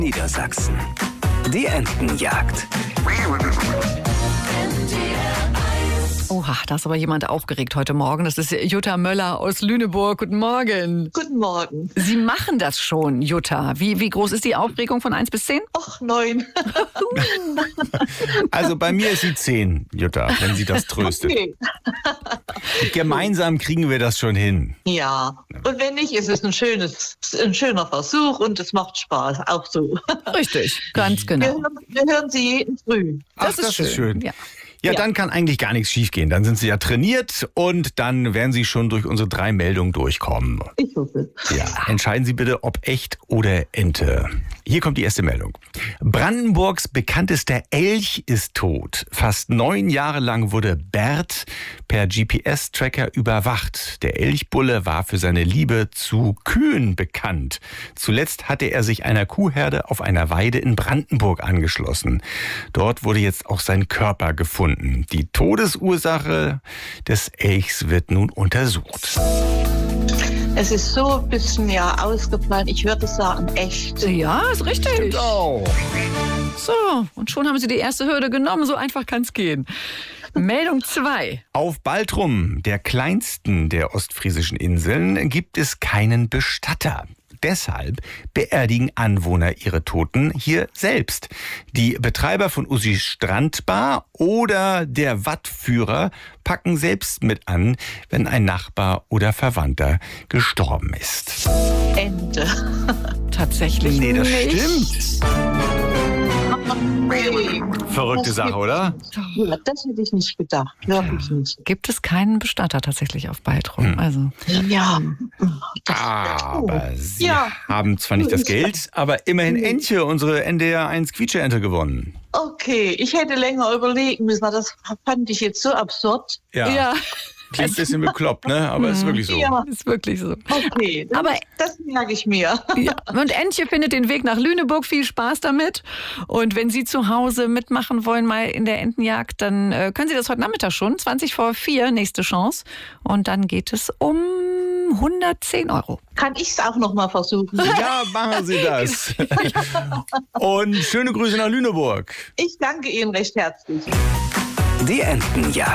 Niedersachsen. Die Entenjagd. Oha, da ist aber jemand aufgeregt heute Morgen. Das ist Jutta Möller aus Lüneburg. Guten Morgen. Guten Morgen. Sie machen das schon, Jutta. Wie groß ist die Aufregung von 1 bis 10? Ach, 9. Also bei mir ist sie 10, Jutta, wenn sie das tröstet. Okay. Gemeinsam kriegen wir das schon hin. Ja, und wenn nicht, ist es ein schöner Versuch und es macht Spaß, auch so. Richtig, ganz genau. Wir hören Sie jeden Früh. Ach, das ist schön. Ja. Ja, dann kann eigentlich gar nichts schiefgehen. Dann sind Sie ja trainiert und dann werden Sie schon durch unsere 3 Meldungen durchkommen. Ich hoffe. Ja, entscheiden Sie bitte, ob echt oder Ente. Hier kommt die erste Meldung. Brandenburgs bekanntester Elch ist tot. Fast 9 Jahre lang wurde Bert per GPS-Tracker überwacht. Der Elchbulle war für seine Liebe zu Kühen bekannt. Zuletzt hatte er sich einer Kuhherde auf einer Weide in Brandenburg angeschlossen. Dort wurde jetzt auch sein Körper gefunden. Die Todesursache des Elchs wird nun untersucht. Es ist so ein bisschen ausgefallen. Ich würde sagen, echt. Ja, ist richtig. Oh. So, und schon haben Sie die erste Hürde genommen. So einfach kann es gehen. Meldung 2. Auf Baltrum, der kleinsten der ostfriesischen Inseln, gibt es keinen Bestatter. Deshalb beerdigen Anwohner ihre Toten hier selbst. Die Betreiber von Uschi Strandbar oder der Wattführer packen selbst mit an, wenn ein Nachbar oder Verwandter gestorben ist. Ente. Tatsächlich Nee, das nicht. stimmt. Verrückte Sache, oder? Ja, das hätte ich nicht gedacht. Wirklich nicht. Gibt es keinen Bestatter tatsächlich auf Baltrum? Also Ja. Aber Sie Ja. haben zwar nicht das Geld, aber immerhin Entche, unsere NDR1 Quietsche-Ente gewonnen. Okay, ich hätte länger überlegen müssen. Das fand ich jetzt so absurd. ja, Klingt ein bisschen bekloppt, ne? Aber ist wirklich so. Ja, ist wirklich so. okay. Aber- das merke ich mir. Ja. Und Entche findet den Weg nach Lüneburg. Viel Spaß damit. Und wenn Sie zu Hause mitmachen wollen, mal in der Entenjagd, dann können Sie das heute Nachmittag schon. 20 vor 4, nächste Chance. Und dann geht es um 110 €. Kann ich es auch noch mal versuchen? Ja, machen Sie das. Und schöne Grüße nach Lüneburg. Ich danke Ihnen recht herzlich. Die Entenjagd.